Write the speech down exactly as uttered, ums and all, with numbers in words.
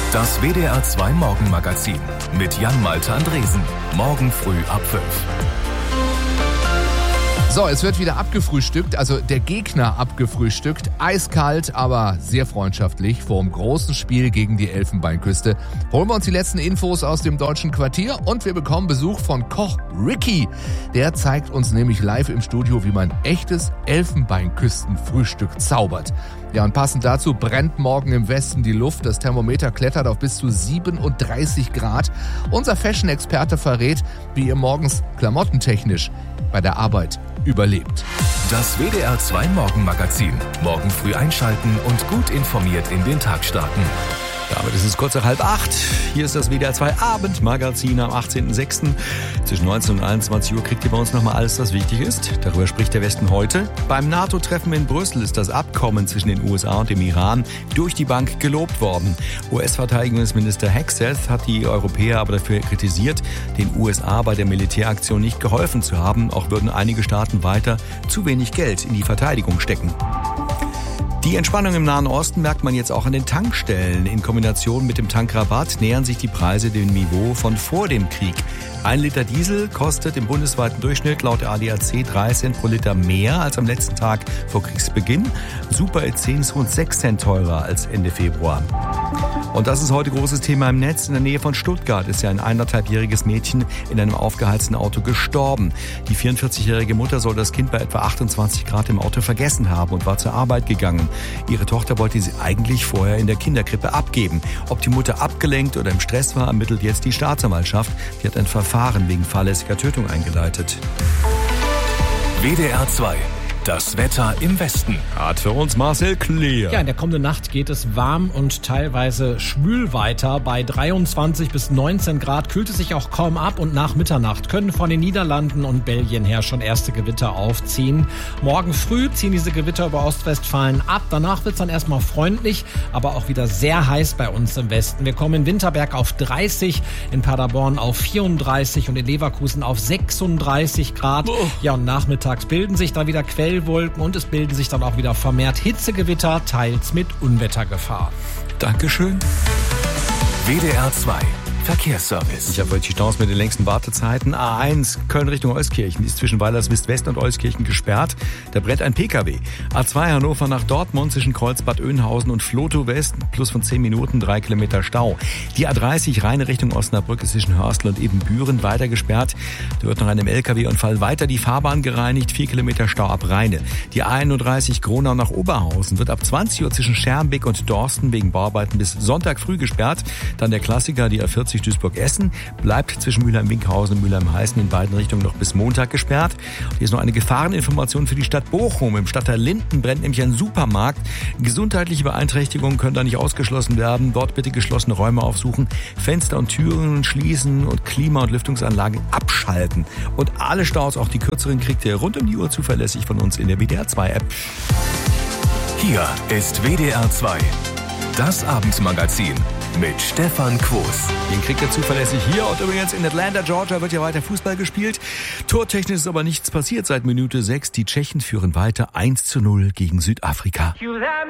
Das W D R zwei Morgenmagazin mit Jan-Malte Andresen. Morgen früh ab fünf. So, es wird wieder abgefrühstückt, also der Gegner abgefrühstückt. Eiskalt, aber sehr freundschaftlich vor dem großen Spiel gegen die Elfenbeinküste. Holen wir uns die letzten Infos aus dem deutschen Quartier und wir bekommen Besuch von Koch Ricky. Der zeigt uns nämlich live im Studio, wie man echtes Elfenbeinküstenfrühstück zaubert. Ja, und passend dazu brennt morgen im Westen die Luft. Das Thermometer klettert auf bis zu siebenunddreißig Grad. Unser Fashion-Experte verrät, wie ihr morgens klamottentechnisch bei der Arbeit überlebt. Das W D R zwei Morgenmagazin. Morgen früh einschalten und gut informiert in den Tag starten. Damit ist es kurz nach halb acht. Hier ist das W D R zwei Abendmagazin am achtzehnten sechsten Zwischen neunzehn und einundzwanzig Uhr kriegt ihr bei uns nochmal alles, was wichtig ist. Darüber spricht der Westen heute. Beim NATO-Treffen in Brüssel ist das Abkommen zwischen den U S A und dem Iran durch die Bank gelobt worden. U S-Verteidigungsminister Hegseth hat die Europäer aber dafür kritisiert, den U S A bei der Militäraktion nicht geholfen zu haben. Auch würden einige Staaten weiter zu wenig Geld in die Verteidigung stecken. Die Entspannung im Nahen Osten merkt man jetzt auch an den Tankstellen. In Kombination mit dem Tankrabatt nähern sich die Preise dem Niveau von vor dem Krieg. Ein Liter Diesel kostet im bundesweiten Durchschnitt laut A D A C drei Cent pro Liter mehr als am letzten Tag vor Kriegsbeginn. Super E zehn ist rund sechs Cent teurer als Ende Februar. Und das ist heute großes Thema im Netz. In der Nähe von Stuttgart ist ja ein eineinhalbjähriges Mädchen in einem aufgeheizten Auto gestorben. Die vierundvierzigjährige Mutter soll das Kind bei etwa achtundzwanzig Grad im Auto vergessen haben und war zur Arbeit gegangen. Ihre Tochter wollte sie eigentlich vorher in der Kinderkrippe abgeben. Ob die Mutter abgelenkt oder im Stress war, ermittelt jetzt die Staatsanwaltschaft. Die hat ein Verfahren wegen fahrlässiger Tötung eingeleitet. W D R zwei. Das Wetter im Westen. Hat für uns Marcel Kleer. Ja, in der kommenden Nacht geht es warm und teilweise schwül weiter. Bei dreiundzwanzig bis neunzehn Grad kühlt es sich auch kaum ab und nach Mitternacht können von den Niederlanden und Belgien her schon erste Gewitter aufziehen. Morgen früh ziehen diese Gewitter über Ostwestfalen ab. Danach wird es dann erstmal freundlich, aber auch wieder sehr heiß bei uns im Westen. Wir kommen in Winterberg auf dreißig, in Paderborn auf vierunddreißig und in Leverkusen auf sechsunddreißig Grad. Oh. Ja, und nachmittags bilden sich da wieder Quellen und es bilden sich dann auch wieder vermehrt Hitzegewitter, teils mit Unwettergefahr. Dankeschön. W D R zwei Verkehrsservice. Ich habe heute die Chance mit den längsten Wartezeiten. A eins Köln Richtung Euskirchen ist zwischen Weilerswist West und Euskirchen gesperrt. Da brennt ein P K W. A zwei Hannover nach Dortmund zwischen Kreuzbad Oeynhausen und Flotow West plus von zehn Minuten, drei Kilometer Stau. Die A dreißig Rheine Richtung Osnabrück ist zwischen Hörstel und Ebenbüren weiter gesperrt. Da wird nach einem L K W-Unfall weiter die Fahrbahn gereinigt, vier Kilometer Stau ab Rheine. Die A einunddreißig Gronau nach Oberhausen wird ab zwanzig Uhr zwischen Schermbeck und Dorsten wegen Bauarbeiten bis Sonntag früh gesperrt. Dann der Klassiker, die A vierzig Duisburg-Essen, bleibt zwischen Mülheim-Winkhausen und Mülheim-Heißen in beiden Richtungen noch bis Montag gesperrt. Hier ist noch eine Gefahreninformation für die Stadt Bochum. Im Stadtteil Linden brennt nämlich ein Supermarkt. Gesundheitliche Beeinträchtigungen können da nicht ausgeschlossen werden. Dort bitte geschlossene Räume aufsuchen, Fenster und Türen schließen und Klima- und Lüftungsanlagen abschalten. Und alle Staus, auch die kürzeren, kriegt ihr rund um die Uhr zuverlässig von uns in der W D R zwei App. Hier ist W D R zwei. Das Abendmagazin mit Stefan Quos. Den kriegt ihr zuverlässig hier. Und übrigens in Atlanta, Georgia wird ja weiter Fußball gespielt. Tortechnisch ist aber nichts passiert seit Minute sechs. Die Tschechen führen weiter eins zu null gegen Südafrika.